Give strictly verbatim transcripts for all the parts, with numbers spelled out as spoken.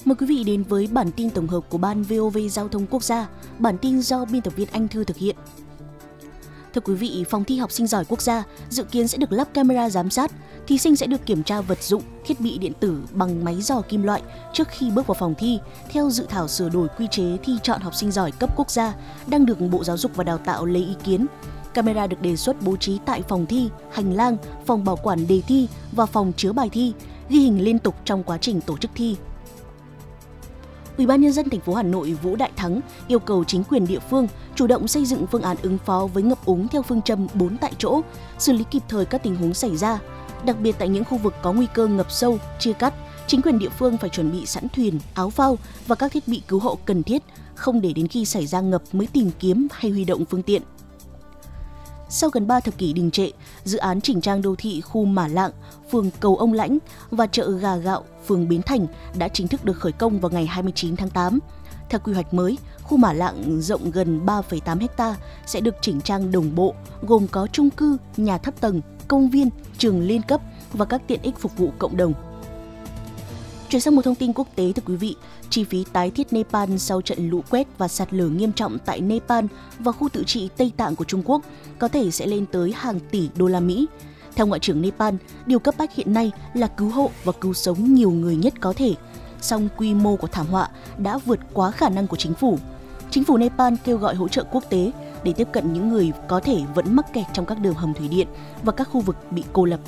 Mời quý vị đến với bản tin tổng hợp của Ban vê o vê Giao thông Quốc gia. Bản tin do biên tập viên Anh Thư thực hiện. Thưa quý vị, phòng thi học sinh giỏi quốc gia dự kiến sẽ được lắp camera giám sát. Thí sinh sẽ được kiểm tra vật dụng, thiết bị điện tử bằng máy dò kim loại trước khi bước vào phòng thi, theo dự thảo sửa đổi quy chế thi chọn học sinh giỏi cấp quốc gia đang được Bộ Giáo dục và Đào tạo lấy ý kiến. Camera được đề xuất bố trí tại phòng thi, hành lang, phòng bảo quản đề thi và phòng chứa bài thi, ghi hình liên tục trong quá trình tổ chức thi. Ủy ban nhân dân thành phố Hà Nội Vũ Đại Thắng yêu cầu chính quyền địa phương chủ động xây dựng phương án ứng phó với ngập úng theo phương châm bốn tại chỗ, xử lý kịp thời các tình huống xảy ra. Đặc biệt tại những khu vực có nguy cơ ngập sâu, chia cắt, chính quyền địa phương phải chuẩn bị sẵn thuyền, áo phao và các thiết bị cứu hộ cần thiết, không để đến khi xảy ra ngập mới tìm kiếm hay huy động phương tiện. Sau gần ba thập kỷ đình trệ, dự án chỉnh trang đô thị khu Mả Lạng, phường Cầu Ông Lãnh và chợ Gà Gạo, phường Bến Thành đã chính thức được khởi công vào ngày hai mươi chín tháng tám. Theo quy hoạch mới, khu Mả Lạng rộng gần ba phẩy tám héc ta sẽ được chỉnh trang đồng bộ, gồm có chung cư, nhà thấp tầng, công viên, trường liên cấp và các tiện ích phục vụ cộng đồng. Chuyển sang một thông tin quốc tế thưa quý vị, chi phí tái thiết Nepal sau trận lũ quét và sạt lở nghiêm trọng tại Nepal và khu tự trị Tây Tạng của Trung Quốc có thể sẽ lên tới hàng tỷ đô la Mỹ. Theo Ngoại trưởng Nepal, điều cấp bách hiện nay là cứu hộ và cứu sống nhiều người nhất có thể. Song quy mô của thảm họa đã vượt quá khả năng của chính phủ. Chính phủ Nepal kêu gọi hỗ trợ quốc tế để tiếp cận những người có thể vẫn mắc kẹt trong các đường hầm thủy điện và các khu vực bị cô lập.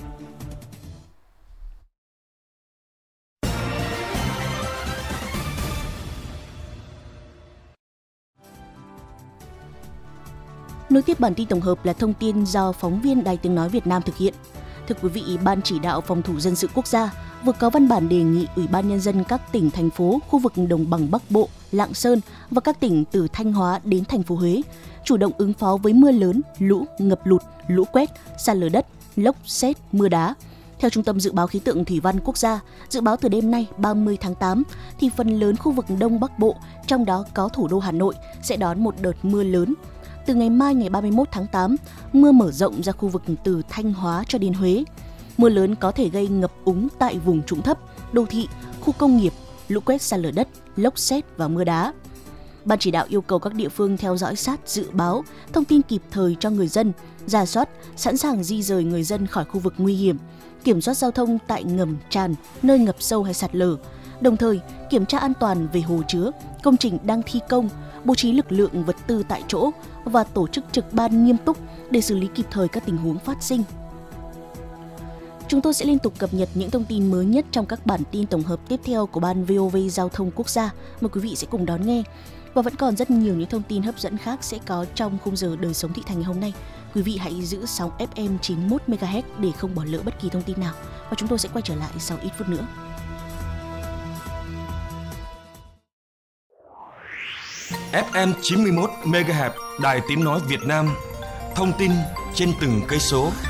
Nối tiếp bản tin tổng hợp là thông tin do phóng viên Đài Tiếng Nói Việt Nam thực hiện. Thưa quý vị, Ban Chỉ đạo Phòng thủ Dân sự Quốc gia vừa có văn bản đề nghị Ủy ban Nhân dân các tỉnh, thành phố, khu vực đồng bằng Bắc Bộ, Lạng Sơn và các tỉnh từ Thanh Hóa đến thành phố Huế chủ động ứng phó với mưa lớn, lũ, ngập lụt, lũ quét, sạt lở đất, lốc, sét, mưa đá. Theo Trung tâm Dự báo Khí tượng Thủy văn Quốc gia, dự báo từ đêm nay ba mươi tháng tám, thì phần lớn khu vực Đông Bắc Bộ, trong đó có thủ đô Hà Nội, sẽ đón một đợt mưa lớn. Từ ngày mai ngày ba mươi mốt tháng tám, mưa mở rộng ra khu vực từ Thanh Hóa cho đến Huế. Mưa lớn có thể gây ngập úng tại vùng trũng thấp, đô thị, khu công nghiệp, lũ quét sạt lở đất, lốc sét và mưa đá. Ban chỉ đạo yêu cầu các địa phương theo dõi sát dự báo, thông tin kịp thời cho người dân, rà soát, sẵn sàng di dời người dân khỏi khu vực nguy hiểm, kiểm soát giao thông tại ngầm tràn, nơi ngập sâu hay sạt lở, đồng thời kiểm tra an toàn về hồ chứa, công trình đang thi công, bố trí lực lượng vật tư tại chỗ và tổ chức trực ban nghiêm túc để xử lý kịp thời các tình huống phát sinh. Chúng tôi sẽ liên tục cập nhật những thông tin mới nhất trong các bản tin tổng hợp tiếp theo của Ban vê o vê Giao thông Quốc gia. Mời quý vị sẽ cùng đón nghe. Và vẫn còn rất nhiều những thông tin hấp dẫn khác sẽ có trong khung giờ Đời sống thị thành ngày hôm nay. Quý vị hãy giữ sóng ép em chín mươi mốt mê ga héc để không bỏ lỡ bất kỳ thông tin nào. Và chúng tôi sẽ quay trở lại sau ít phút nữa. ép em chín mươi mốt mê ga héc Đài Tiếng Nói Việt Nam. Thông tin trên từng cây số.